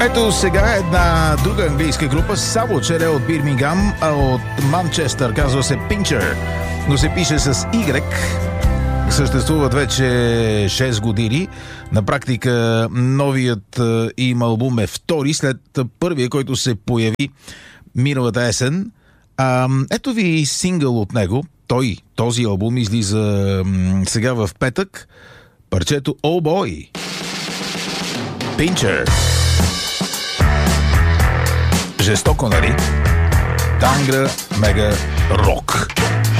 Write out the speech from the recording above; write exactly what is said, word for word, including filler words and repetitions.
Ето сега една друга английска група, само че не от Бирмингам, а от Манчестър, казва се Pincher, но се пише с Y. Съществуват вече шест години. На практика новият им албум е втори след първия, който се появи миналата есен. А, ето ви сингъл от него. Той, този албум излиза м- сега в петък. Парчето Oh Boy. Pincher. Жестоко, нали? Тангра Мега Рок.